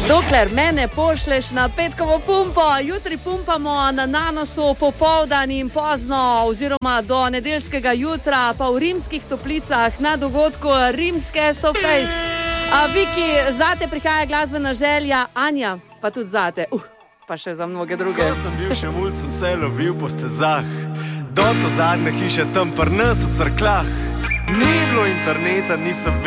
Dokler mene pošleš na petkovo pumpo, jutri pumpamo na Nanosu popoldan in pozno, oziroma do nedeljskega jutra, pa v Rimskih Toplicah na dogodku Rimske Sofejs. A Viki, zate prihaja glasbena želja, Anja, pa tudi zate, pa še za mnoge druge. Ko sem bil še mulj, sem se lovil po stezah, do to zadnje hiše tam pri nas v Cerkljah. Ni bilo interneta, nisem